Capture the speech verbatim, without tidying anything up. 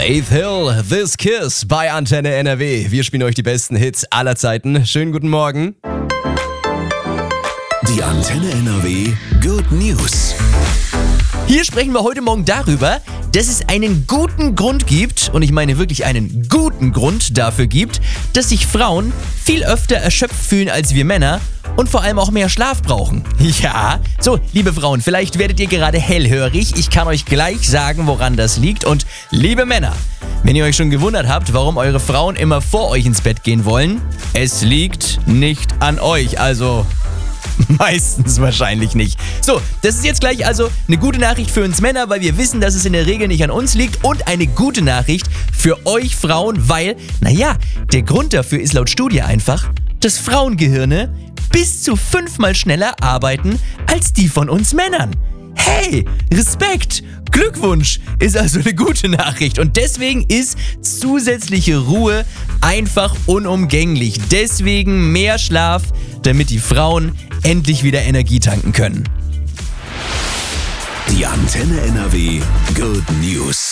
Faith Hill, This Kiss bei Antenne N R W. Wir spielen euch die besten Hits aller Zeiten. Schönen guten Morgen. Die Antenne N R W Good News. Hier sprechen wir heute Morgen darüber, dass es einen guten Grund gibt, und ich meine wirklich einen guten Grund dafür gibt, dass sich Frauen viel öfter erschöpft fühlen als wir Männer und vor allem auch mehr Schlaf brauchen. Ja, so, liebe Frauen, vielleicht werdet ihr gerade hellhörig. Ich kann euch gleich sagen, woran das liegt. Und liebe Männer, wenn ihr euch schon gewundert habt, warum eure Frauen immer vor euch ins Bett gehen wollen, es liegt nicht an euch, also meistens wahrscheinlich nicht. So, das ist jetzt gleich also eine gute Nachricht für uns Männer, weil wir wissen, dass es in der Regel nicht an uns liegt, und eine gute Nachricht für euch Frauen, weil, naja, der Grund dafür ist laut Studie einfach, dass Frauengehirne bis zu fünfmal schneller arbeiten als die von uns Männern. Hey, Respekt, Glückwunsch, ist also eine gute Nachricht, und deswegen ist zusätzliche Ruhe einfach unumgänglich. Deswegen mehr Schlaf, damit die Frauen endlich wieder Energie tanken können. Die Antenne N R W Good News.